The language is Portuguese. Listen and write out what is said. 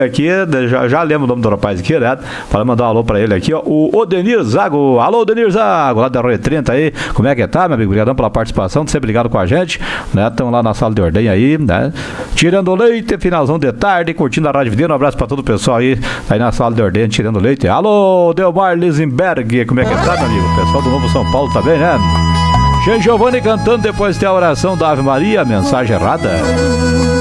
Aqui, já lembro o nome do rapaz aqui, né? Para mandar um alô pra ele aqui, ó. O Odenir Zago. Alô, Odenir Zago, lá da Roia 30 aí. Como é que tá, meu amigo? Obrigadão pela participação, sempre ligado com a gente, né? Estamos lá na sala de ordem aí, né? Tirando leite, finalzão de tarde, curtindo a Rádio Vida. Um abraço pra todo o pessoal aí na sala de ordem, tirando leite. Alô, Delmar Lisenberg, como é que tá, meu amigo? O pessoal do Novo São Paulo também, né? Jean Giovanni cantando depois tem a oração da Ave Maria, mensagem errada.